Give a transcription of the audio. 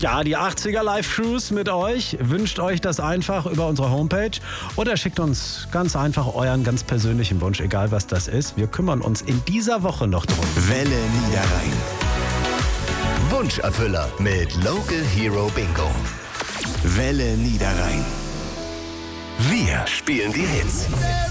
Ja, die 80er Live-Cruise mit euch. Wünscht euch das einfach über unsere Homepage oder schickt uns ganz einfach euren ganz persönlichen Wunsch, egal was das ist. Wir kümmern uns in dieser Woche noch drum. Welle Niederrhein. Wunscherfüller mit Local Hero Bingo. Welle Niederrhein. Wir spielen die Hits.